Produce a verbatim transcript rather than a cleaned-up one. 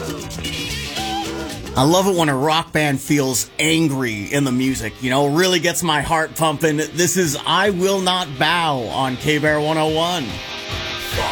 I love it when a rock band feels angry in the music, you know, really gets my heart pumping. This is I Will Not Bow on K-Bear one oh one.